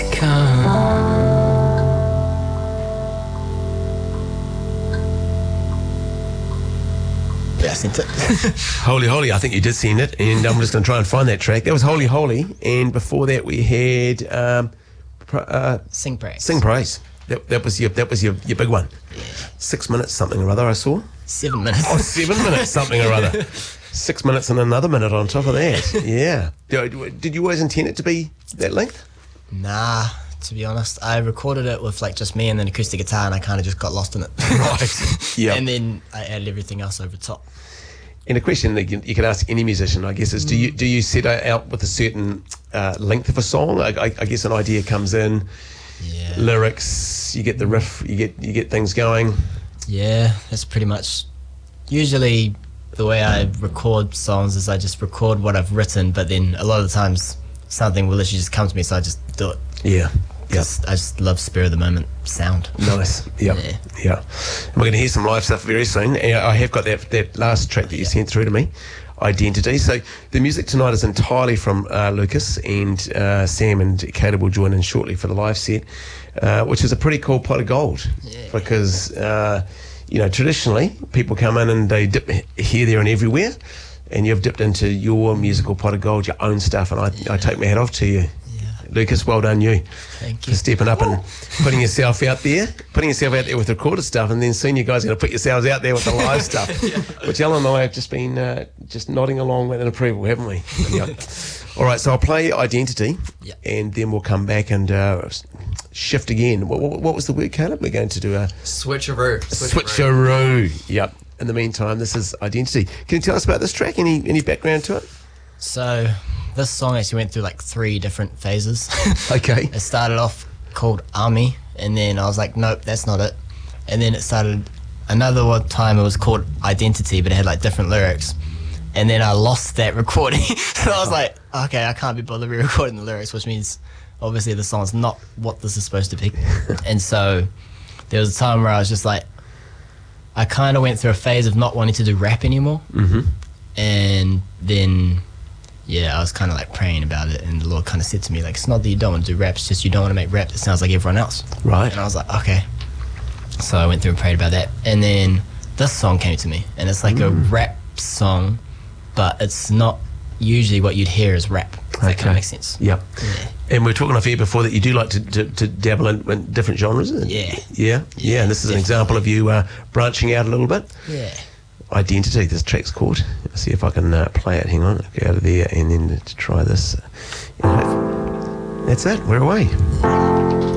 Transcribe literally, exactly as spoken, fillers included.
to come. Yeah, I sent it. Holy Holy, I think you did send it, and I'm just going to try and find that track. That was Holy Holy, and before that we had um, pr- uh, Sing Praise. Sing Praise. That, that was your that was your, your big one. Yeah. Six minutes something or other I saw. Seven minutes. Oh, seven minutes something or other. Six minutes and another minute on top of that. Yeah. Did, did you always intend it to be that length? Nah, to be honest. I recorded it with like just me and an acoustic guitar, and I kind of just got lost in it. Right. Yeah. And then I added everything else over top. And a question that you, you can ask any musician, I guess, is do you do you set out with a certain uh, length of a song? I, I, I guess an idea comes in, Yeah. lyrics, you get the riff, you get you get things going. Yeah, that's pretty much. Usually, the way I record songs is I just record what I've written, but then a lot of the times something will literally just come to me, so I just do it. Yeah. Yeah. I just love spur of the moment sound. Nice. Yep. Yeah. Yeah. And we're going to hear some live stuff very soon. And I have got that that last track that you sent through to me, Identity. So the music tonight is entirely from uh, Lucas, and uh, Sam and Caleb will join in shortly for the live set, uh, which is a pretty cool pot of gold. Yeah. Because, uh, you know, traditionally people come in and they dip here, there and everywhere, and you've dipped into your musical pot of gold, your own stuff, and I, Yeah. I take my hat off to you. Lucas, well done you. Thank For you. stepping up and putting yourself out there, putting yourself out there with recorded stuff, and then soon you guys are going to put yourselves out there with the live stuff, which Ellen and I have just been uh, just nodding along with an approval, haven't we? Yeah. All right, so I'll play Identity, Yeah. and then we'll come back and uh, shift again. What, what, what was the word, Caleb? We're going to do a Switcheroo. switcheroo. Yep. In the meantime, this is Identity. Can you tell us about this track? Any any background to it? So, this song actually went through like three different phases. Okay. It started off called Army, and then I was like, nope, that's not it. And then it started another one time, it was called Identity, but it had like different lyrics. And then I lost that recording. So I was like, okay, I can't be bothered re-recording the lyrics, which means obviously the song's not what this is supposed to be. And so there was a time where I was just like, I kind of went through a phase of not wanting to do rap anymore. Mm-hmm. And then, yeah, I was kind of like praying about it, and the Lord kind of said to me, like, it's not that you don't want to do rap, it's just you don't want to make rap that sounds like everyone else. Right. And I was like, okay. So I went through and prayed about that. And then this song came to me, and it's like Mm. a rap song, but it's not usually what you'd hear as rap. If that kind of makes sense. Yep. Yeah. And we were talking off here before that you do like to, to, to dabble in, in different genres. Isn't it? Yeah. Yeah. Yeah. And this is an definitely. example of you uh, branching out a little bit. Yeah. Identity, this track's called. Let's see if I can uh, play it. Hang on. Go out of there and then to try this. Yeah. That's it. We're away.